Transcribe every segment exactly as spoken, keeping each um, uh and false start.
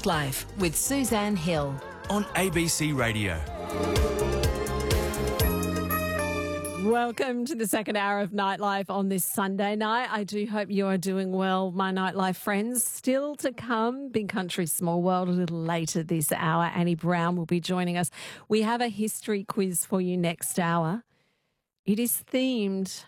Nightlife with Suzanne Hill on A B C Radio. Welcome to the second hour of Nightlife on this Sunday night. I do hope you are doing well, my Nightlife friends. Still to come, Big Country, Small World, a little later this hour. Annie Brown will be joining us. We have a history quiz for you next hour. It is themed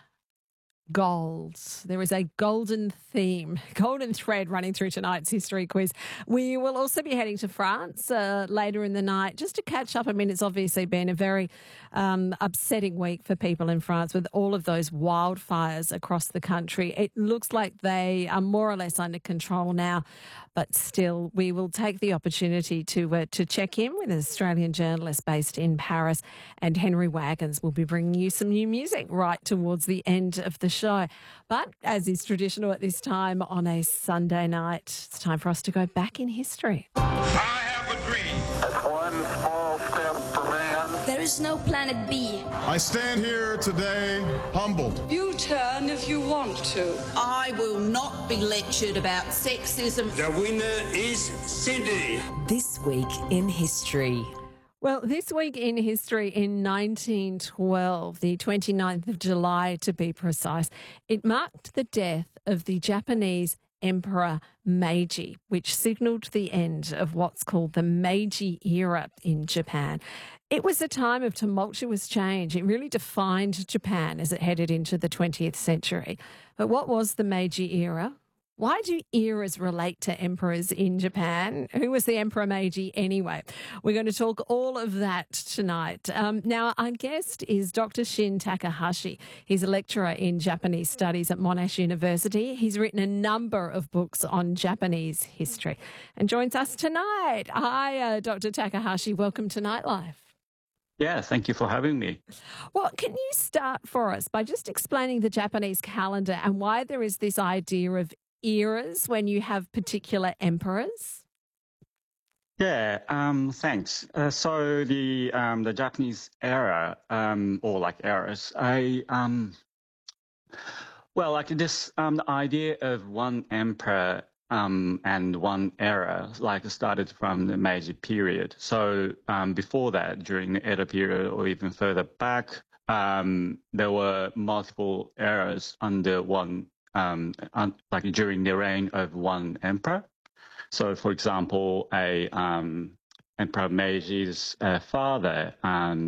gold. There is a golden theme, golden thread running through tonight's history quiz. We will also be heading to France uh, later in the night just to catch up. I mean, it's obviously been a very um, upsetting week for people in France with all of those wildfires across the country. It looks like they are more or less under control now, but still we will take the opportunity to uh, to check in with an Australian journalist based in Paris, and Henry Wagons will be bringing you some new music right towards the end of the show. But as is traditional at this time on a Sunday night, it's time for us to go back in history. I have a dream. That's one small step for man. There is no planet B. I stand here today humbled. You turn if you want to. I will not be lectured about sexism. The winner is Cindy. This week in history. Well, this week in history, in nineteen twelve, the twenty-ninth of July to be precise, it marked the death of the Japanese Emperor Meiji, which signalled the end of what's called the Meiji era in Japan. It was a time of tumultuous change. It really defined Japan as it headed into the twentieth century. But what was the Meiji era? Why do eras relate to emperors in Japan? Who was the Emperor Meiji anyway? We're going to talk all of that tonight. Um, now, our guest is Doctor Shin Takahashi. He's a lecturer in Japanese studies at Monash University. He's written a number of books on Japanese history and joins us tonight. Hi, uh, Doctor Takahashi. Welcome to Nightlife. Yeah, thank you for having me. Well, can you start for us by just explaining the Japanese calendar and why there is this idea of eras when you have particular emperors? Yeah, um, thanks. Uh, so the um, the Japanese era, um, or like eras, I um, well, like this um, the idea of one emperor um, and one era, like started from the Meiji period. So um, before that, during the Edo period, or even further back, um, there were multiple eras under one. Um, like during the reign of one emperor. So, for example, a um, Emperor Meiji's uh, father, um,